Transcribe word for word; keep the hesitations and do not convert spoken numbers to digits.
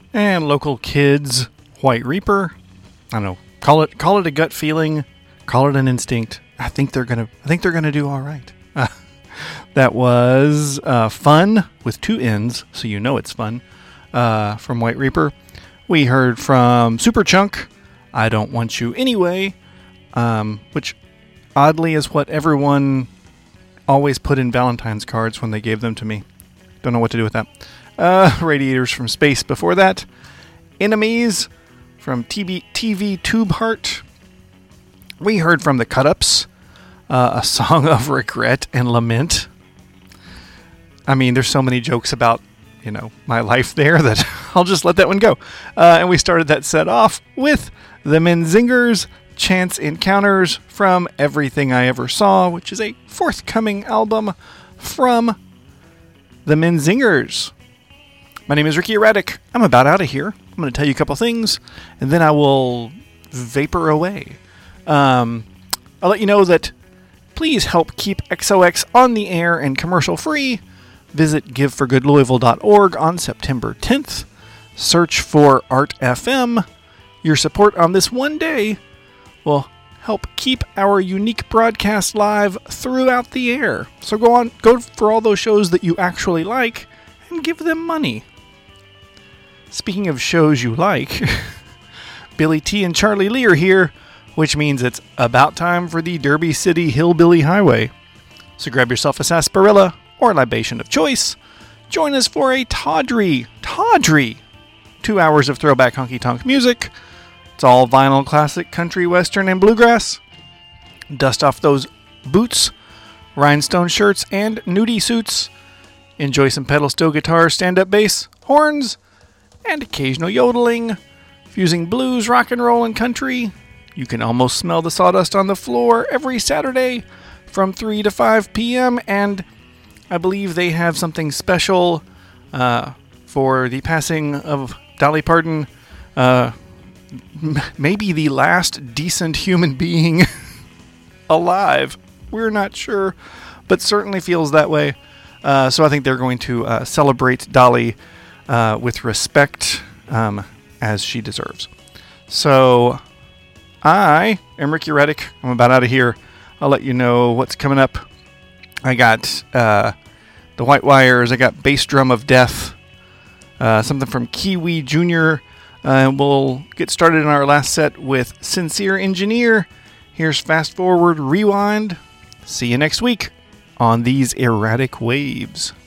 And Local Kids, White Reaper. I don't know. Call it call it a gut feeling. Call it an instinct. I think they're gonna. I think they're gonna do all right. Uh, that was uh, Fun with two N's, so you know it's fun. Uh, from White Reaper. We heard from Superchunk, I Don't Want You Anyway, um, which oddly is what everyone always put in Valentine's cards when they gave them to me. Don't know what to do with that. Uh, Radiators from Space before that. Enemies from T V, T V Tube Heart. We heard from the Cut-Ups, uh, a song of regret and lament. I mean, there's so many jokes about, you know, my life there that I'll just let that one go. Uh, and we started that set off with the Menzingers, Chance Encounters from Everything I Ever Saw, which is a forthcoming album from the Menzingers. My name is Ricky Erratic. I'm about out of here. I'm going to tell you a couple things, and then I will vapor away. Um, I'll let you know that please help keep X O X on the air and commercial free. Visit give for good louisville dot org on September tenth. Search for Art F M. Your support on this one day will help keep our unique broadcast live throughout the air. So go on, go for all those shows that you actually like and give them money. Speaking of shows you like, Billy T and Charlie Lee are here, which means it's about time for the Derby City Hillbilly Highway. So grab yourself a sarsaparilla or libation of choice. Join us for a tawdry, tawdry two hours of throwback honky-tonk music. It's all vinyl, classic, country, western, and bluegrass. Dust off those boots, rhinestone shirts, and nudie suits. Enjoy some pedal steel guitar, stand-up bass, horns, and occasional yodeling. Fusing blues, rock and roll, and country. You can almost smell the sawdust on the floor every Saturday from three to five p.m. And I believe they have something special uh, for the passing of Dolly Parton. Uh, m- maybe the last decent human being alive. We're not sure, but certainly feels that way. Uh, so I think they're going to uh, celebrate Dolly uh, with respect um, as she deserves. So I am Ricky Reddick. I'm about out of here. I'll let you know what's coming up. I got uh, the White Wires. I got Bass Drum of Death. Uh, something from Kiwi Junior Uh, we'll get started in our last set with Sincere Engineer. Here's Fast Forward Rewind. See you next week on these erratic waves.